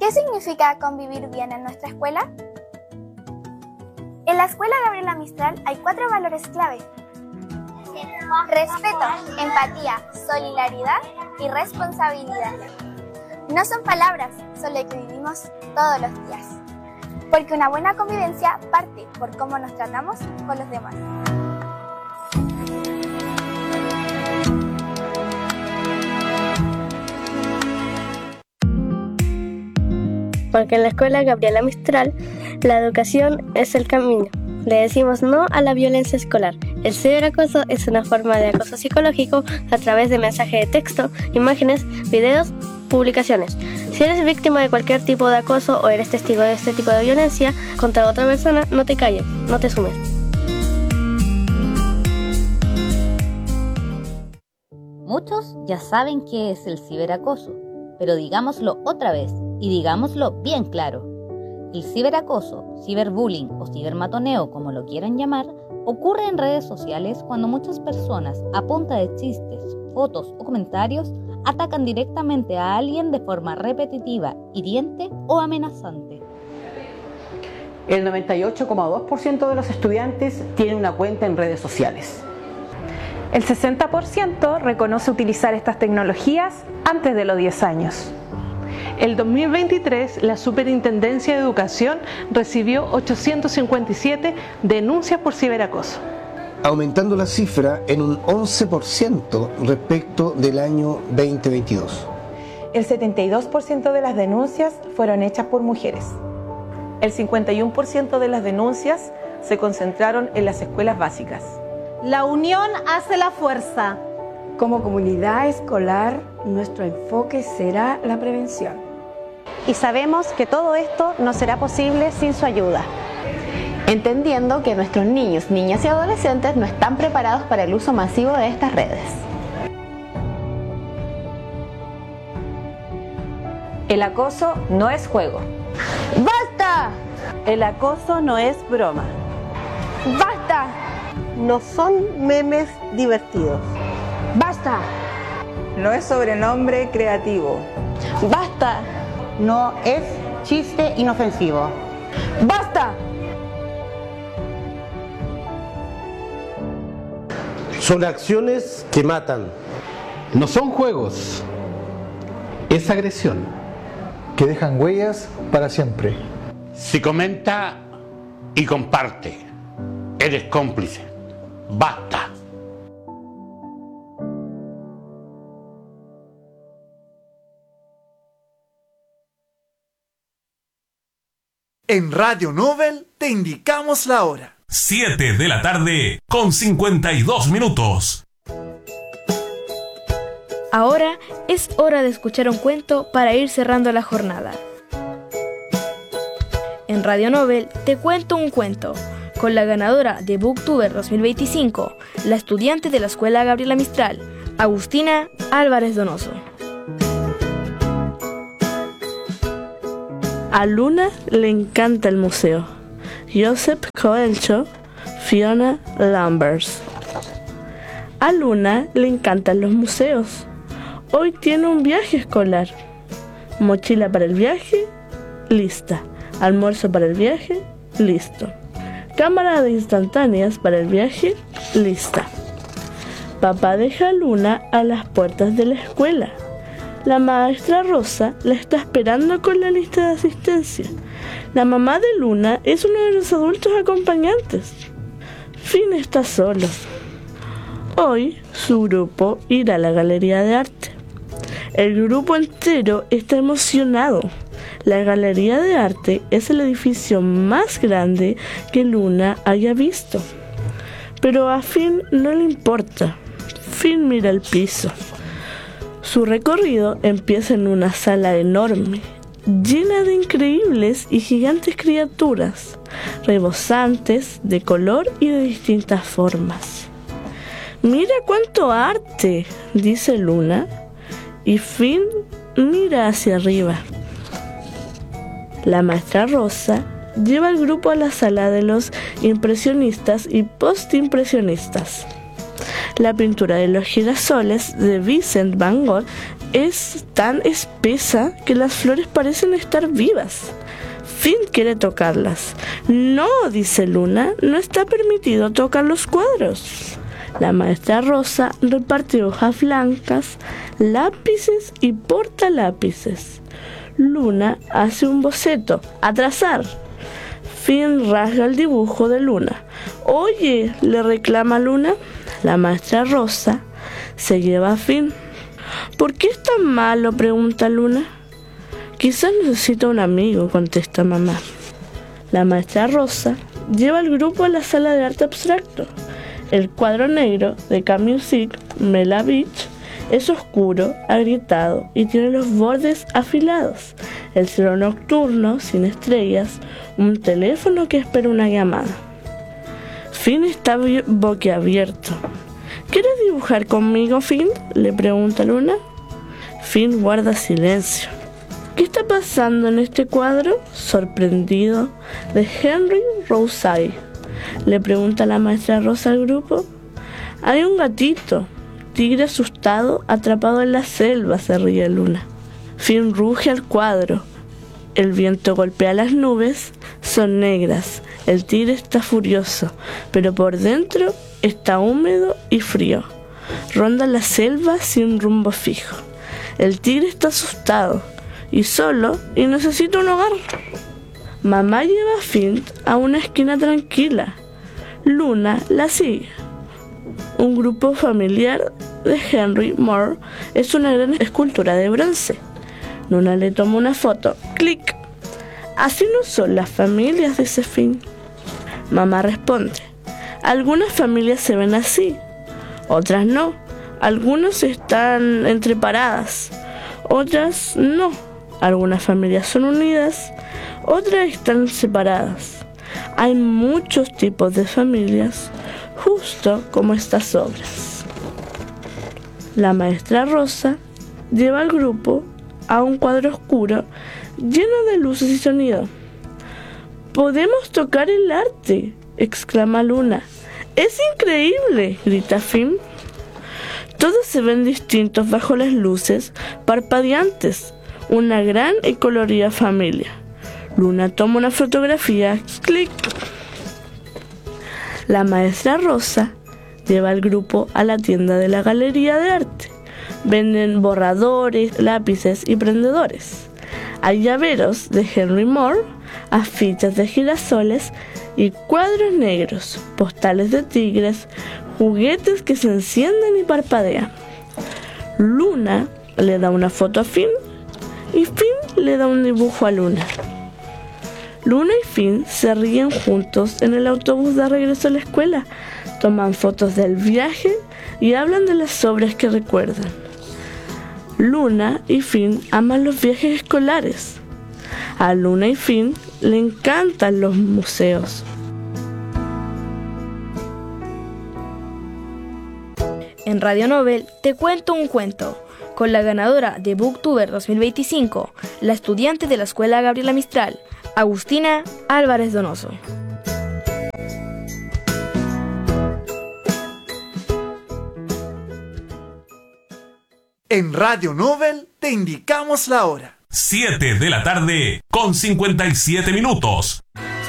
¿Qué significa convivir bien en nuestra escuela? En la Escuela Gabriela Mistral hay 4 valores clave: respeto, empatía, solidaridad y responsabilidad. No son palabras, son lo que vivimos todos los días. Porque una buena convivencia parte por cómo nos tratamos con los demás. Porque en la Escuela Gabriela Mistral, la educación es el camino. Le decimos no a la violencia escolar. El ciberacoso es una forma de acoso psicológico a través de mensajes de texto, imágenes, videos, publicaciones. Si eres víctima de cualquier tipo de acoso o eres testigo de este tipo de violencia contra otra persona, no te calles, no te sumes. Muchos ya saben qué es el ciberacoso, pero digámoslo otra vez y digámoslo bien claro. El ciberacoso, ciberbullying o cibermatoneo, como lo quieran llamar, ocurre en redes sociales cuando muchas personas, a punta de chistes, fotos o comentarios, atacan directamente a alguien de forma repetitiva, hiriente o amenazante. El 98,2% de los estudiantes tiene una cuenta en redes sociales. El 60% reconoce utilizar estas tecnologías antes de los 10 años. El 2023, la Superintendencia de Educación recibió 857 denuncias por ciberacoso, aumentando la cifra en un 11% respecto del año 2022. El 72% de las denuncias fueron hechas por mujeres. El 51% de las denuncias se concentraron en las escuelas básicas. La unión hace la fuerza. Como comunidad escolar, nuestro enfoque será la prevención. Y sabemos que todo esto no será posible sin su ayuda, entendiendo que nuestros niños, niñas y adolescentes no están preparados para el uso masivo de estas redes. El acoso no es juego. ¡Basta! El acoso no es broma. ¡Basta! No son memes divertidos. ¡Basta! No es sobrenombre creativo. ¡Basta! No es chiste inofensivo. ¡Basta! Son acciones que matan. No son juegos. Es agresión. Que dejan huellas para siempre. Si comenta y comparte, eres cómplice. Basta. En Radio Nobel te indicamos la hora. 7 de la tarde con 52 minutos. Ahora es hora de escuchar un cuento para ir cerrando la jornada. En Radio Nobel te cuento un cuento, con la ganadora de Booktuber 2025, la estudiante de la Escuela Gabriela Mistral, Agustina Álvarez Donoso. A Luna le encanta el museo. Joseph Coelho, Fiona Lambers. A Luna le encantan los museos. Hoy tiene un viaje escolar. Mochila para el viaje, lista. Almuerzo para el viaje, listo. Cámara de instantáneas para el viaje, lista. Papá deja a Luna a las puertas de la escuela. La maestra Rosa la está esperando con la lista de asistencia. La mamá de Luna es uno de los adultos acompañantes. Finn está solo. Hoy su grupo irá a la galería de arte. El grupo entero está emocionado. La galería de arte es el edificio más grande que Luna haya visto. Pero a Finn no le importa. Finn mira el piso. Su recorrido empieza en una sala enorme, llena de increíbles y gigantes criaturas, rebosantes de color y de distintas formas. «Mira cuánto arte», dice Luna, y Finn mira hacia arriba. La maestra Rosa lleva al grupo a la sala de los impresionistas y postimpresionistas. La pintura de los girasoles de Vincent van Gogh es tan espesa que las flores parecen estar vivas. Finn quiere tocarlas. No, dice Luna, no está permitido tocar los cuadros. La maestra Rosa reparte hojas blancas, lápices y portalápices. Luna hace un boceto, a trazar. Finn rasga el dibujo de Luna. Oye, le reclama Luna. La maestra Rosa se lleva a Finn. ¿Por qué es tan malo?, pregunta Luna. Quizás necesita un amigo, contesta mamá. La maestra Rosa lleva al grupo a la sala de arte abstracto. El cuadro negro de K-Music, Mela Beach, es oscuro, agrietado y tiene los bordes afilados. El cielo nocturno, sin estrellas, un teléfono que espera una llamada. Finn está boquiabierto. ¿Quieres dibujar conmigo, Finn?, le pregunta Luna. Finn guarda silencio. ¿Qué está pasando en este cuadro? Sorprendido, de Henry Rousay, le pregunta la maestra Rosa al grupo. Hay un gatito, tigre asustado, atrapado en la selva, se ríe Luna. Finn ruge al cuadro. El viento golpea las nubes, son negras. El tigre está furioso, pero por dentro está húmedo y frío. Ronda la selva sin rumbo fijo. El tigre está asustado y solo y necesita un hogar. Mamá lleva a Finn a una esquina tranquila. Luna la sigue. Un grupo familiar de Henry Moore es una gran escultura de bronce. Luna le toma una foto. ¡Clic! Así no son las familias, dice Finn. Mamá responde. Algunas familias se ven así, otras no. Algunas están entreparadas, otras no. Algunas familias son unidas, otras están separadas. Hay muchos tipos de familias, justo como estas obras. La maestra Rosa lleva al grupo a un cuadro oscuro lleno de luces y sonido. ¡Podemos tocar el arte!, exclama Luna. ¡Es increíble!, grita Finn. Todos se ven distintos bajo las luces parpadeantes. Una gran y colorida familia. Luna toma una fotografía. ¡Clic! La maestra Rosa lleva al grupo a la tienda de la galería de arte. Venden borradores, lápices y prendedores. Hay llaveros de Henry Moore, afiches de girasoles y cuadros negros, postales de tigres, juguetes que se encienden y parpadean. Luna le da una foto a Finn y Finn le da un dibujo a Luna. Luna y Finn se ríen juntos en el autobús de regreso a la escuela, toman fotos del viaje y hablan de las obras que recuerdan. Luna y Finn aman los viajes escolares. A Luna y Finn le encantan los museos. En Radio Novel te cuento un cuento, con la ganadora de Booktuber 2025, la estudiante de la Escuela Gabriela Mistral, Agustina Álvarez Donoso. En Radio Novel te indicamos la hora. 7 de la tarde con 57 minutos.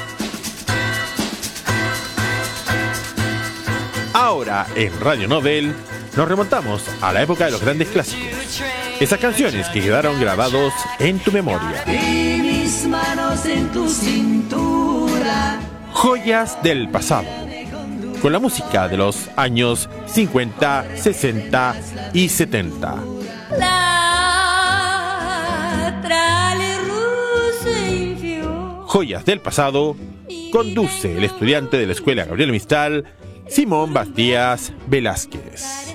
Ahora en Radio Novel nos remontamos a la época de los grandes clásicos. Esas canciones que quedaron grabados en tu memoria. Y mis manos en tu cintura. Joyas del pasado. Con la música de los años 50, 60 y 70. Joyas del pasado. Conduce el estudiante de la Escuela Gabriela Mistral, Simón Bastías Velázquez.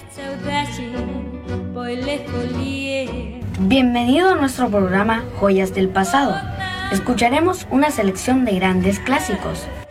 Bienvenido a nuestro programa Joyas del Pasado. Escucharemos una selección de grandes clásicos,